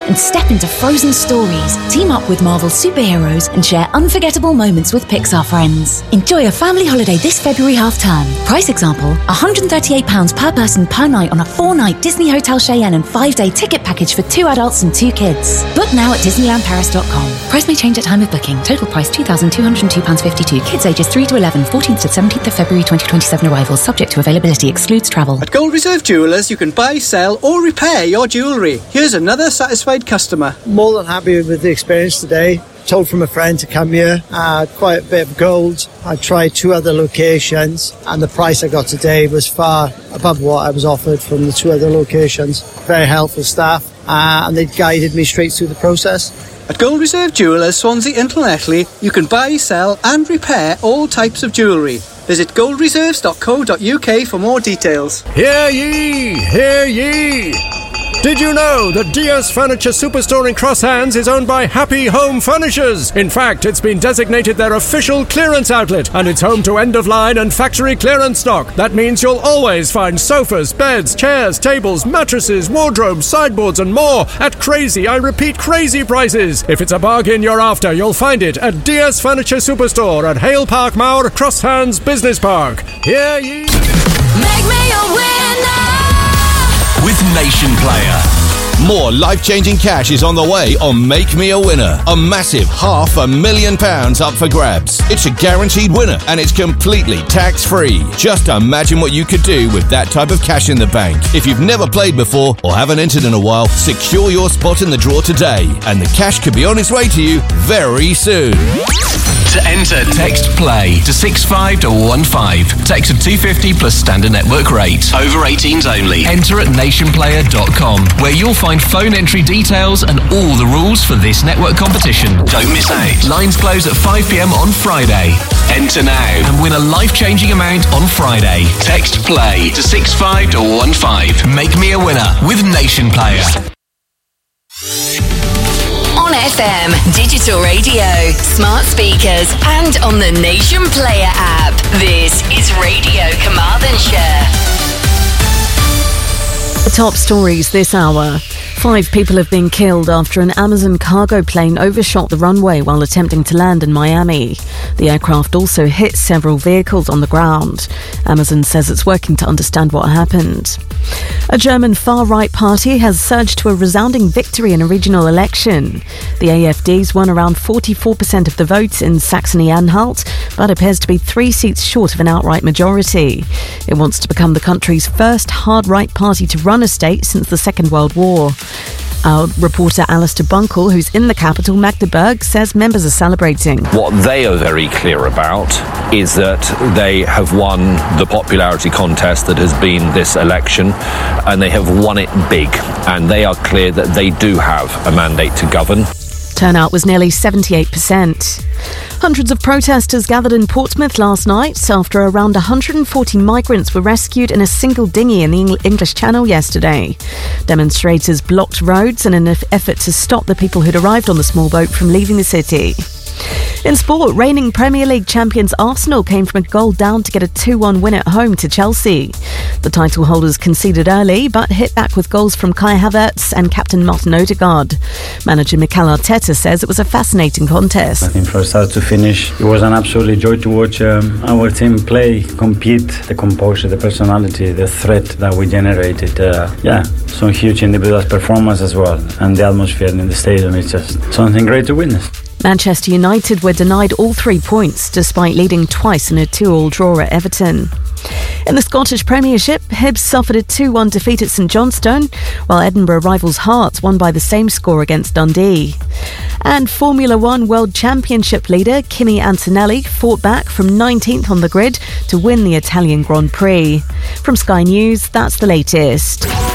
and step into frozen stories. Team up with Marvel superheroes and share unforgettable moments with Pixar friends. Enjoy a family holiday this February half-term. Price example, £138 per person per night on a 4-night Disney Hotel Cheyenne and 5-day ticket package for 2 adults and 2 kids. Book now at DisneylandParis.com. Price may change at time of booking. Total price £2,202.52. Kids ages 3 to 11, 14th to 17th of February 2027 arrivals. Subject to availability. Excludes travel. At Gold Reserve Jewellers, you can buy, sell or repair your jewellery. Here's another satisfied customer. More than happy with the experience today. Told from a friend to come here. Quite a bit of gold. I tried 2 other locations and the price I got today was far above what I was offered from the 2 other locations. Very helpful staff and they guided me straight through the process. At Gold Reserve Jewellers, Swansea and Llanelli, you can buy, sell and repair all types of jewellery. Visit goldreserves.co.uk for more details. Hear ye! Hear ye! Did you know that Diaz Furniture Superstore in Cross Hands is owned by Happy Home Furnishers? In fact, it's been designated their official clearance outlet, and it's home to end-of-line and factory clearance stock. That means you'll always find sofas, beds, chairs, tables, mattresses, wardrobes, sideboards and more at crazy, I repeat, crazy prices. If it's a bargain you're after, you'll find it at Diaz Furniture Superstore at Hale Park Mauer, Cross Hands Business Park. Hear ye! Make me a winner! With Nation Player. More life-changing cash is on the way on Make Me a Winner. A massive £500,000 up for grabs. It's a guaranteed winner and it's completely tax-free. Just imagine what you could do with that type of cash in the bank. If you've never played before or haven't entered in a while, secure your spot in the draw today and the cash could be on its way to you very soon. To enter, text PLAY to 65115. Text at 250 plus standard network rate. Over 18s only. Enter at nationplayer.com, where you'll find phone entry details and all the rules for this network competition. Don't miss out. Lines close at 5 p.m. on Friday. Enter now and win a life-changing amount on Friday. Text PLAY to 65115. Make me a winner with Nation Player. On FM, digital radio, smart speakers, and on the Nation Player app. This is Radio Carmarthenshire. The top stories this hour. 5 people have been killed after an Amazon cargo plane overshot the runway while attempting to land in Miami. The aircraft also hit several vehicles on the ground. Amazon says it's working to understand what happened. A German far-right party has surged to a resounding victory in a regional election. The AfD's won around 44% of the votes in Saxony-Anhalt, but appears to be 3 seats short of an outright majority. It wants to become the country's first hard-right party to run a state since the Second World War. Our reporter Alistair Bunkle, who's in the capital, Magdeburg, says members are celebrating. What they are very clear about is that they have won the popularity contest that has been this election, and they have won it big, and they are clear that they do have a mandate to govern. Turnout was nearly 78%. Hundreds of protesters gathered in Portsmouth last night after around 140 migrants were rescued in a single dinghy in the English Channel yesterday. Demonstrators blocked roads in an effort to stop the people who'd arrived on the small boat from leaving the city. In sport, reigning Premier League champions Arsenal came from a goal down to get a 2-1 win at home to Chelsea. The title holders conceded early, but hit back with goals from Kai Havertz and captain Martin Odegaard. Manager Mikel Arteta says it was a fascinating contest. I think from start to finish, it was an absolute joy to watch our team play, compete, the composure, the personality, the threat that we generated. Some huge individual performance as well. And the atmosphere in the stadium is just something great to witness. Manchester United were denied all 3 points despite leading twice in a 2-2 draw at Everton. In the Scottish Premiership, Hibs suffered a 2-1 defeat at St Johnstone, while Edinburgh rivals Hearts won by the same score against Dundee. And Formula One World Championship leader Kimi Antonelli fought back from 19th on the grid to win the Italian Grand Prix. From Sky News, that's the latest.